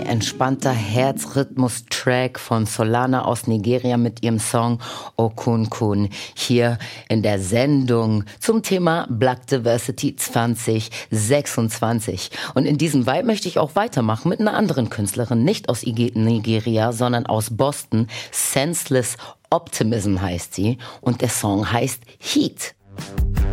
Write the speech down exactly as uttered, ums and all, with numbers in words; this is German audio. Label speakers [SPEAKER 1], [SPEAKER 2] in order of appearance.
[SPEAKER 1] entspannter Herzrhythmus-Track von Solana aus Nigeria mit ihrem Song Okun Kun hier in der Sendung zum Thema Black Diversity zwanzig sechsundzwanzig. Und in diesem Vibe möchte ich auch weitermachen mit einer anderen Künstlerin, nicht aus Nigeria, sondern aus Boston. Senseless Optimism heißt sie und der Song heißt Heat.